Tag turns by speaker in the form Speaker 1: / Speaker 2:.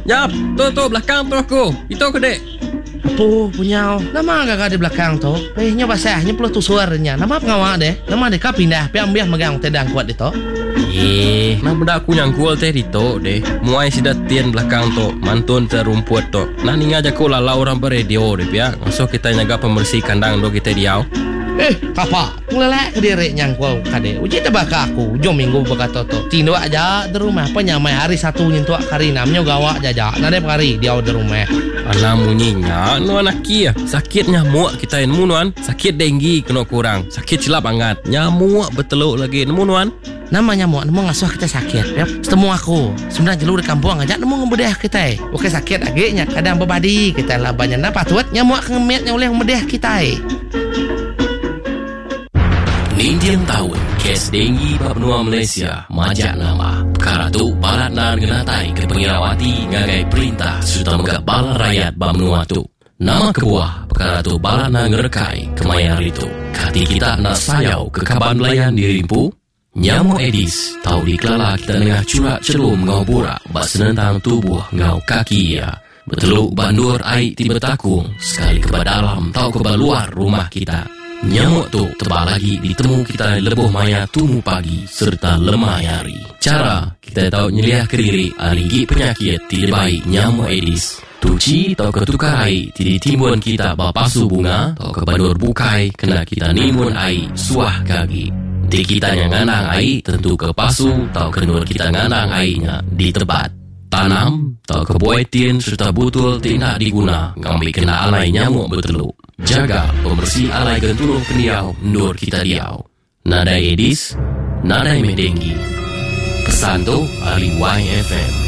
Speaker 1: Jap, tu belakang tu aku. Itu ke dek?
Speaker 2: Apa punya? Nama agak di belakang tu. Nyo basahnya pula tu suaranya. Nama pengawak deh. Nama deh kau pindah. Biar megang tedang kuat itu.
Speaker 1: Nah benda aku nyangkul teh dito deh. Muai si datian belakang tu. Mantun terumput tu. Nah ni aja ku lalau orang beradio deh ya. Masuk kita nyaga pembersih kandang do kita diau.
Speaker 2: Kapa? Ngelelak ke diri nyangkul kade. Uji tebak aku. Jom minggu berkata tu. Tindo aja di rumah. Penyamai hari satu nyentuh karina. Menyo gawak jaja. Nade hari dia di rumah.
Speaker 1: Alah munyinya nu anak kia. Sakit nyamuk kita nemu nuan. Sakit denggi kena kurang. Sakit silap angat. Nyamuk beteluk lagi nemu nuan.
Speaker 2: Nama nyamuk nemu ngasuh kita sakit. Ya, setemu aku. Sebenarnya jelur di kampung aja nemu ngebedah kita. Oke sakit agaknya. Kadang bebadi kita lah banyak napa tuat nyamuk ngemetnya oleh ngebedah kita.
Speaker 3: Nindian tahun kes denggi benua Malaysia majak nama perkara tu balat nan genatai ke pengirawati ngagai perintah serta megak balat rakyat benua tu nama kebuah perkara tu balat nan ngerekai kemayar itu kati kita nak sayau ke kaban belayan dirimpu nyamuk Aedes tahu dikelala kita nengah curak celum ngau burak bak senentang tubuh ngau kaki ya beteluk bandur air tiba takung sekali ke dalam tahu ke luar rumah kita. Nyamuk tu tebal lagi ditemu kita lebuh maya tumu pagi serta lemah hari. Cara kita tahu nyeliah ke diri aligi penyakit tidak baik nyamuk Aedes. Tuci atau ketukar air tidak timbun kita bapasu bunga atau kebandur bukai kena kita nimbun air suah kaki. Di kita yang nganang air tentu ke pasu atau kenur kita nganang airnya di tebat. Tanam atau kebuaitin serta butul tidak diguna ngambil kena alai nyamuk beteluk. Jaga pembersih alai gentulung peniau ndur kita diau. Nadai Aedes, nadai medenggi. Pesan tu ahli YFM.